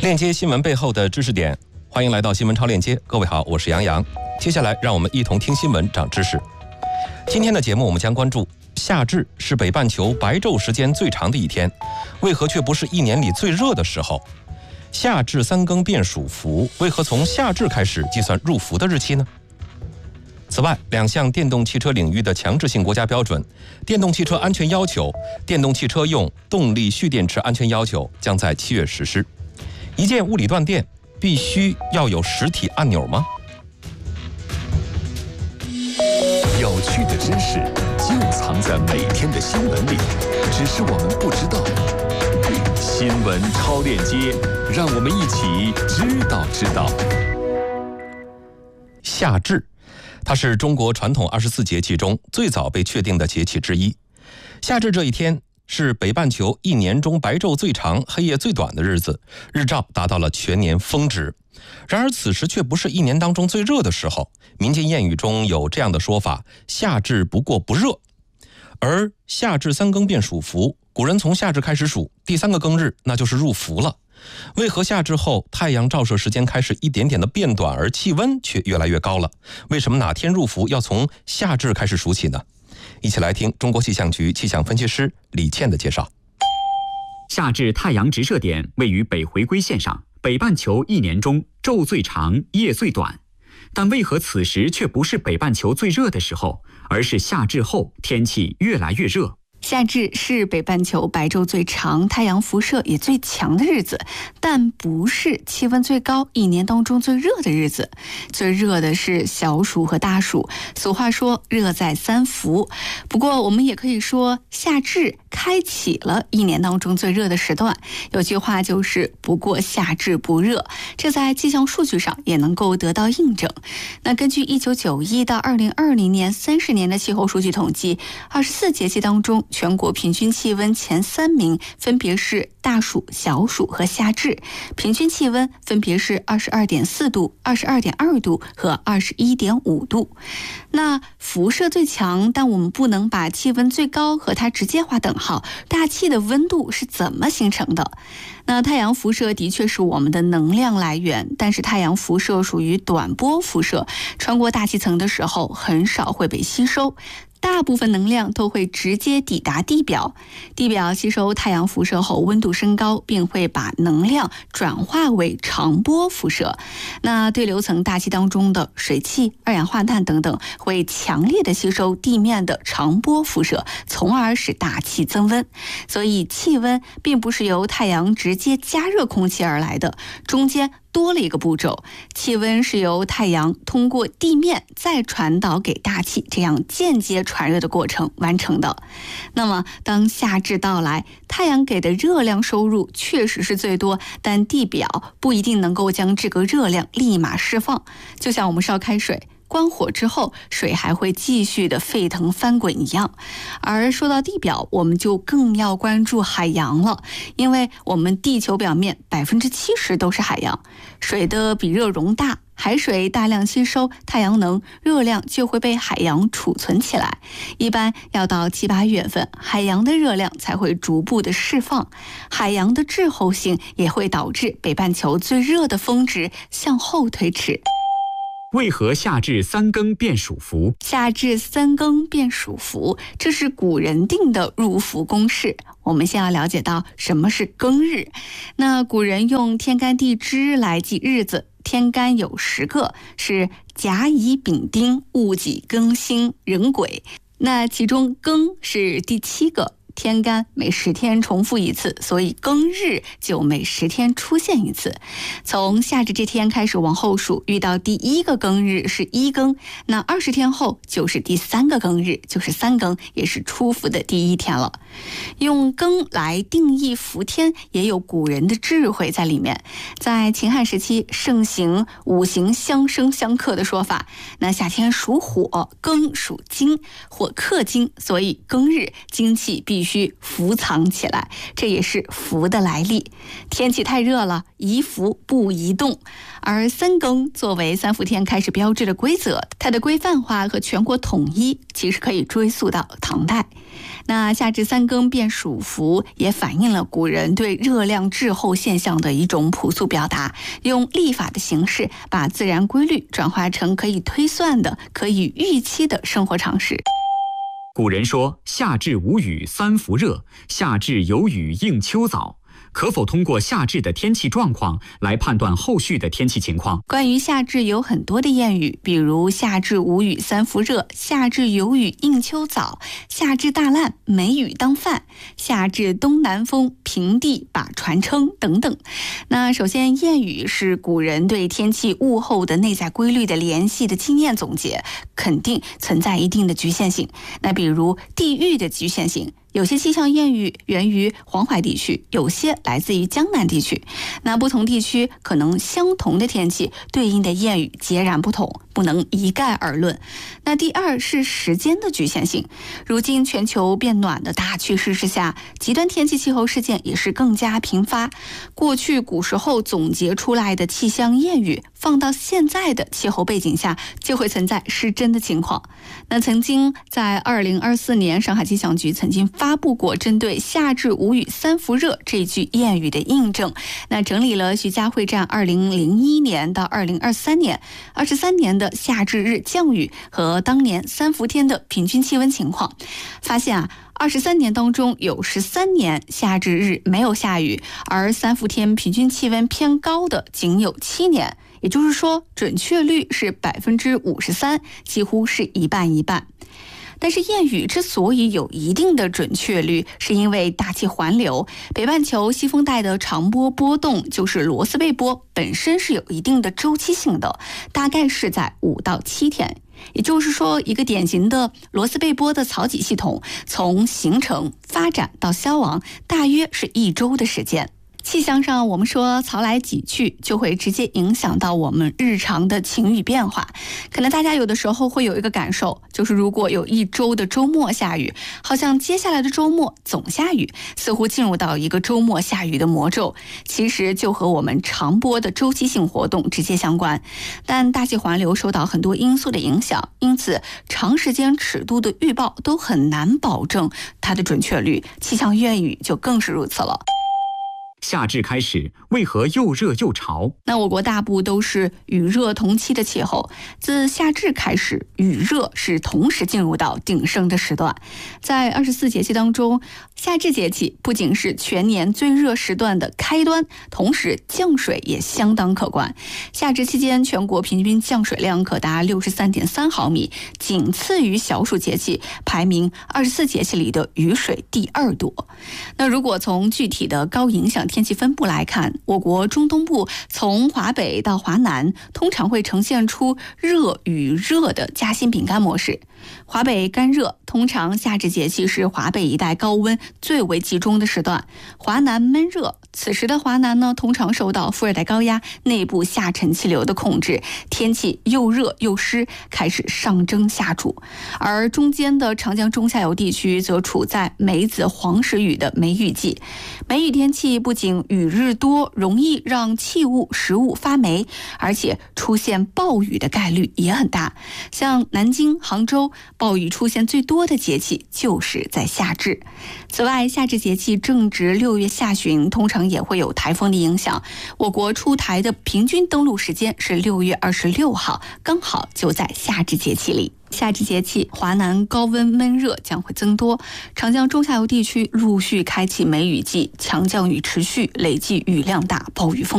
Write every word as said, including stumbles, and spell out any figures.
链接新闻背后的知识点，欢迎来到新闻超链接。各位好，我是杨洋。接下来让我们一同听新闻长知识。今天的节目我们将关注夏至是北半球白昼时间最长的一天，为何却不是一年里最热的时候？夏至三更便属伏，为何从夏至开始计算入伏的日期呢？此外，两项电动汽车领域的强制性国家标准《电动汽车安全要求》《电动汽车用动力蓄电池安全要求》将在七月实施。一键物理断电必须要有实体按钮吗？ 有趣的知识就藏在每天的新闻里，只是我们不知道。新闻超链接，让我们一起知道知道。 夏至，它是中国传统二十四节气中最早被确定的节气之一。夏至这一天是北半球一年中白昼最长、黑夜最短的日子，日照达到了全年峰值。然而此时却不是一年当中最热的时候。民间谚语中有这样的说法：夏至不过不热。而夏至三更便属伏，古人从夏至开始数，第三个更日那就是入伏了。为何夏至后太阳照射时间开始一点点的变短，而气温却越来越高了？为什么哪天入伏要从夏至开始数起呢？一起来听中国气象局气象分析师李倩的介绍。 夏至太阳直射点位于北回归线上，北半球一年中昼最长，夜最短。但为何此时却不是北半球最热的时候，而是夏至后天气越来越热？ 夏至是北半球白昼最长、太阳辐射也最强的日子，但不是气温最高、一年当中最热的日子。最热的是小暑和大暑，俗话说热在三伏。不过我们也可以说夏至开启了一年当中最热的时段。有句话就是不过夏至不热，这在气象数据上也能够得到印证。那根据一九九一到二零二零年三十年的气候数据统计，二十四节气当中全国平均气温前三名分别是大暑、小暑和夏至，平均气温分别是二十二点四度、二十二点二度和二十一点五度。那辐射最强，但我们不能把气温最高和它直接划等号。大气的温度是怎么形成的？那太阳辐射的确是我们的能量来源，但是太阳辐射属于短波辐射，穿过大气层的时候很少会被吸收。大部分能量都会直接抵达地表，地表吸收太阳辐射后温度升高，并会把能量转化为长波辐射。那对流层大气当中的水汽、二氧化碳等等会强烈的吸收地面的长波辐射，从而使大气增温。所以气温并不是由太阳直接加热空气而来的，中间多了一个步骤，气温是由太阳通过地面再传导给大气，这样间接传热的过程完成的。那么当夏至到来，太阳给的热量收入确实是最多，但地表不一定能够将这个热量立马释放。就像我们烧开水，关火之后，水还会继续的沸腾翻滚一样。而说到地表，我们就更要关注海洋了，因为我们地球表面百分之七十都是海洋，水的比热容大，海水大量吸收太阳能，热量就会被海洋储存起来。一般要到七八月份，海洋的热量才会逐步的释放。海洋的滞后性也会导致北半球最热的峰值向后推迟。 为何夏至三更便属伏？ 夏至三更便属伏，这是古人定的入伏公式。我们先要了解到什么是庚日。那古人用天干地支来记日子，天干有十个，是甲乙丙丁戊己庚辛壬癸。那其中庚是第七个，天干每十天重复一次，所以庚日就每十天出现一次。从夏至这天开始往后数，遇到第一个庚日是一庚，那二十天后就是第三个庚日，就是三庚，也是出伏的第一天了。用庚来定义伏天，也有古人的智慧在里面。在秦汉时期盛行五行相生相克的说法，那夏天属火，庚属金，火克金，所以庚日精气必须伏藏起来，这也是伏的来历。天气太热了，宜伏不宜动。而三更作为三伏天开始标志的规则，它的规范化和全国统一其实可以追溯到唐代。那夏至三三更变暑伏，也反映了古人对热量滞后现象的一种朴素表达，用历法的形式把自然规律转化成可以推算的、可以预期的生活常识。 古人说夏至无雨三伏热，夏至有雨应秋早。可否通过夏至的天气状况来判断后续的天气情况？ 关于夏至有很多的谚语，比如夏至无雨三伏热，夏至有雨应秋早，夏至大烂没雨当饭，夏至东南风平地把船撑等等。那首先，谚语是古人对天气物候的内在规律的联系的经验总结，肯定存在一定的局限性。那比如地域的局限性，有些气象谚语源于黄淮地区，有些来自于江南地区。那不同地区可能相同的天气，对应的谚语截然不同，不能一概而论。那第二是时间的局限性。如今全球变暖的大趋势之下，极端天气气候事件也是更加频发。过去古时候总结出来的气象谚语，放到现在的气候背景下，就会存在失真的情况。那曾经在二零二四年，上海气象局曾经发布过针对夏至无雨三伏热这一句谚语的印证，那整理了徐家汇站二零零一年到二零二三年二十三年的夏至日降雨和当年三伏天的平均气温情况，发现啊二十三年当中有十三年夏至日没有下雨，而三伏天平均气温偏高的仅有七年，也就是说准确率是百分之五十三，几乎是一半一半。但是谚语之所以有一定的准确率，是因为大气环流，北半球西风带的长波波动就是罗斯贝波，本身是有一定的周期性的，大概是在五到七天。也就是说，一个典型的罗斯贝波的槽脊系统，从形成、发展到消亡，大约是一周的时间。气象上我们说潮来几去，就会直接影响到我们日常的晴雨变化。可能大家有的时候会有一个感受，就是如果有一周的周末下雨，好像接下来的周末总下雨，似乎进入到一个周末下雨的魔咒。其实就和我们长波的周期性活动直接相关，但大气环流受到很多因素的影响，因此长时间尺度的预报都很难保证它的准确率，气象谚语就更是如此了。 夏至开始，为何又热又潮？ 那我国大部都是雨热同期的气候，自夏至开始，雨热是同时进入到鼎盛的时段。在二十四节气当中，夏至节气不仅是全年最热时段的开端，同时降水也相当可观。夏至期间，全国平均降水量可达六十三点三毫米，仅次于小暑节气，排名二十四节气里的雨水第二多。那如果从具体的高影响天气分布来看，我国中东部从华北到华南通常会呈现出热与热的夹心饼干模式。华北干热，通常夏至节气是华北一带高温最为集中的时段。华南闷热，此时的华南呢，通常受到副热带高压内部下沉气流的控制，天气又热又湿，开始上蒸下煮。而中间的长江中下游地区则处在梅子黄时雨的梅雨季。梅雨天气不仅雨日多，容易让气物食物发霉，而且出现暴雨的概率也很大。像南京、杭州，暴雨出现最多的节气就是在夏至。此外，夏至节气正值六月下旬，通常也会有台风的影响。我国出台的平均登陆时间是六月二十六号，刚好就在夏至节气里。夏至节气，华南高温闷热将会增多，长江中下游地区陆续开启梅雨季，强降雨持续，累计雨量大，暴雨风